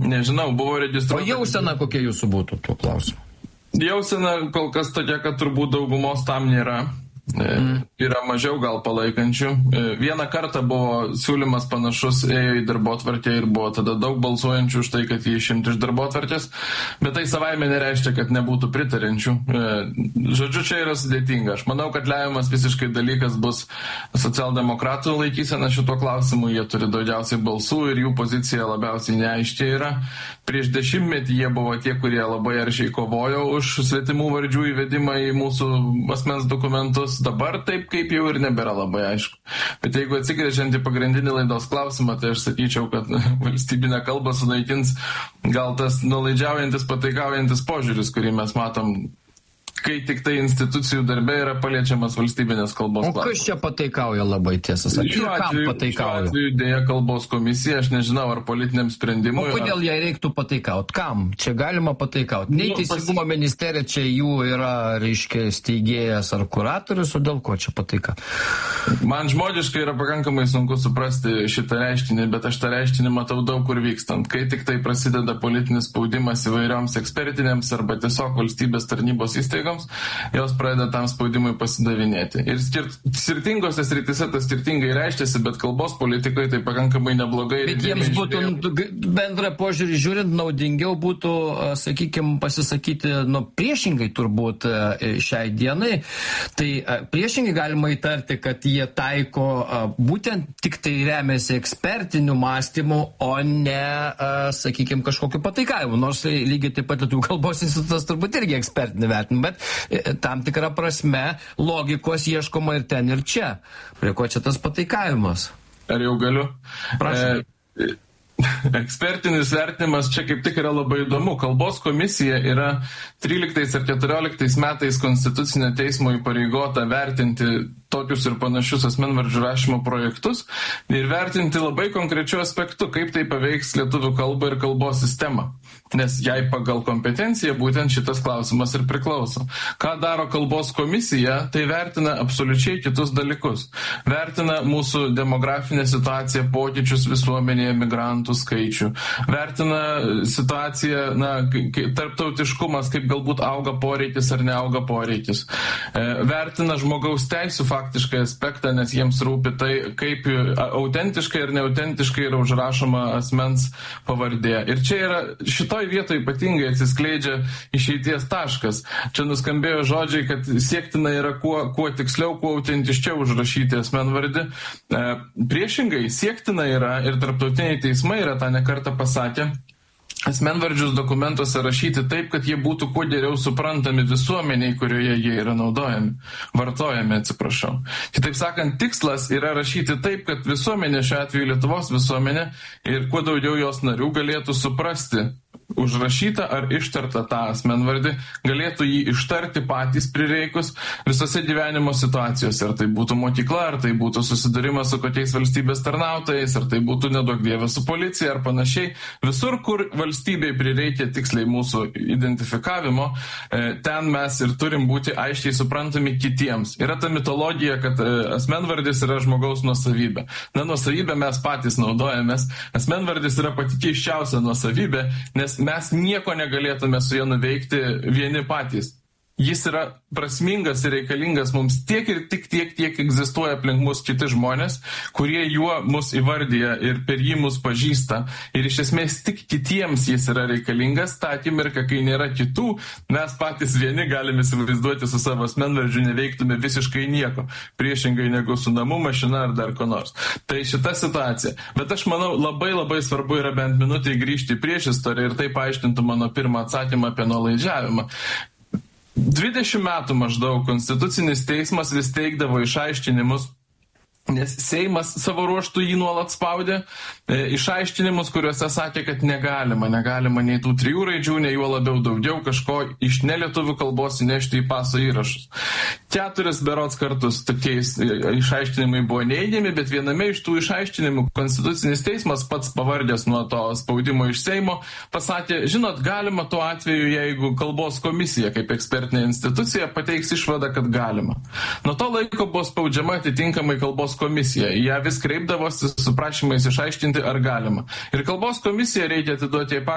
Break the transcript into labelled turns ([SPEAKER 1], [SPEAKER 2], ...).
[SPEAKER 1] Nežinau, buvo registruota.
[SPEAKER 2] O jausena kokia jūsų būtų tuo klausimu?
[SPEAKER 1] Jausena kol kas tokia, kad turbūt daugumos tam nėra. Yra mažiau gal palaikančių. Vieną kartą buvo siūlymas panašus, ėjo į darbotvarkę ir buvo tada daug balsuojančių už tai, kad jį išimti iš darbotvarkės, bet tai savaime nereiškia, kad nebūtų pritarančių. Žodžiu, čia yra sudėtinga. Aš manau, kad lemiamas visiškai dalykas bus socialdemokratų laikysena šituo klausimu. Jie turi daugiausiai balsų ir jų pozicija labiausiai neaiški yra. Prieš 10 metį jie buvo tie, kurie labai aršiai kovojo už svetimų vardžių įvedimą į mūsų asmens dokumentus. Dabar taip kaip jau ir nebėra labai aišku. Bet jeigu atsigręžiant į pagrindinį laidos klausimą, tai aš sakyčiau, kad valstybinę kalbą sunaikins gal tas nuolaidžiaujantis, pataikaujantis požiūris, kurį mes matom, kai tik tai institucijų darbė yra paliečiamas valstybinės kalbos klausimas.
[SPEAKER 2] O kas čia pataikauja labai, tiesą sakant?
[SPEAKER 1] Šiuo atveju dėja kalbos komisija, aš nežinau, ar politiniam sprendimui.
[SPEAKER 2] O kodėl jai reiktų pataikauti? Kam? Čia galima pataikauti. Nei Teisingumo ministerija čia jų yra, reiškia, steigėjas ar kuratorius, o dėl ko čia pataika?
[SPEAKER 1] Man žmogiškai yra pakankamai sunku suprasti šitą reiškinį, bet aš tą reiškinį matau daug kur vykstant. Kai tik tai prasideda politinis spaudimas įvairioms ekspertinėms arba tiesiog valstybės tarnybos įstaigoms, jos pradeda tam spaudimui pasidavinėti. Ir skirtingose srityse tas skirtingai reiškiasi, bet kalbos politikoje tai pakankamai neblogai.
[SPEAKER 2] Bet jiems būtų bendrą požiūrį žiūrint naudingiau būtų, sakykime, pasisakyti priešingai turbūt šiai dienai. Tai priešingai galima įtarti, kad jie taiko būtent tik tai remiasi ekspertiniu mąstymu, o ne, sakykime, kažkokiu pataikavimu. Nors lygiai taip pat Lietuvių kalbos institutas turbūt irgi ekspertinį vertina, bet tam tikrą prasme logikos ieškoma ir ten ir čia. Prie ko čia tas pataikavimas?
[SPEAKER 1] Ar jau galiu?
[SPEAKER 2] Prašau.
[SPEAKER 1] Ekspertinis vertinimas čia kaip tik yra labai įdomu. Kalbos komisija yra 13 ar 14 metais Konstitucinio teismo įpareigota vertinti tokius ir panašius asmenvardžių rašymo projektus ir vertinti labai konkrečiu aspektu, kaip tai paveiks lietuvių kalbą ir kalbos sistemą. Nes jai pagal kompetenciją būtent šitas klausimas ir priklauso. Ką daro kalbos komisija, tai vertina absoliučiai kitus dalykus. Vertina mūsų demografinę situaciją, pokyčius visuomenėje, migrantų skaičių. Vertina situaciją, tarptautiškumas, kaip galbūt auga poreikis ar neauga poreikis. Vertina žmogaus teisų faktiškai aspektą, nes jiems rūpi tai, kaip autentiškai ir neautentiškai yra užrašoma asmens pavardė. Ir čia yra šitoj vietoje ypatingai atsiskleidžia išeities taškas. Čia nuskambėjo žodžiai, kad siektina yra kuo tiksliau, kuo autentiškiau užrašyti asmenvardį. Priešingai, siektina yra ir tarptautiniai teismai yra tą nekartą pasakę, asmenvardžius dokumentuose rašyti taip, kad jie būtų kuo geriau suprantami visuomeniai, kurioje jie yra vartojami. Kitaip sakant, tikslas yra rašyti taip, kad visuomenė, šiuo atveju Lietuvos visuomenė ir kuo daugiau jos narių galėtų suprasti užrašytą ar ištartą tą asmenvardį, galėtų jį ištarti patys prireikus visose gyvenimo situacijose. Ar tai būtų mokykla, ar tai būtų susidūrimas su kokiais valstybės tarnautojais, ar tai būtų neduok dieve su policija ar panašiai. Visur, kur valstybei prireikia tiksliai mūsų identifikavimo, ten mes ir turim būti aiškiai suprantami kitiems. Yra ta mitologija, kad asmenvardis yra žmogaus nuosavybė. Nuosavybė mes patys naudojamės. Asmenvardis yra pati keisčiausia nuosavybė, nes mes nieko negalėtume su juo nuveikti vieni patys. Jis yra prasmingas ir reikalingas mums tiek ir tik tiek egzistuoja aplink mus kiti žmonės, kurie juo mus įvardyja ir per jį mus pažįsta. Ir iš esmės tik kitiems jis yra reikalingas. Ta akimirka, kai nėra kitų, mes patys vieni galime įsivaizduoti su savo asmenvardžiu neveiktume visiškai nieko. Priešingai negu su namų mašina ar dar ko nors. Tai šita situacija. Bet aš manau, labai labai svarbu yra bent minutį grįžti į priešistorę ir tai paaiškintų mano pirmą atsakymą apie nuolaidžiavimą. 20 metų maždaug Konstitucinis teismas vis teikdavo išaiškinimus, nes Seimas savo ruoštų jį nuolat spaudė, išaiškinimus, kuriuose sakė, kad negalima nei tų 3 raidžių, nei juo labiau daugiau kažko iš nelietuvių kalbos įnešti į paso įrašus. 4 berods kartus tokiais išaiškinimai buvo neigiami, bet viename iš tų išaiškinimų Konstitucinis teismas pats pavardės nuo to spaudimo iš Seimo pasakė, žinot, galima tuo atveju, jeigu kalbos komisija kaip ekspertinė institucija pateiks išvadą, kad galima. Nuo to laiko buvo spaudžiama atitinkamai kalbos komisija. Ją vis kreipdavosi su prašymais išaiškinti, ar galima. Ir kalbos komisiją reikia atiduoti į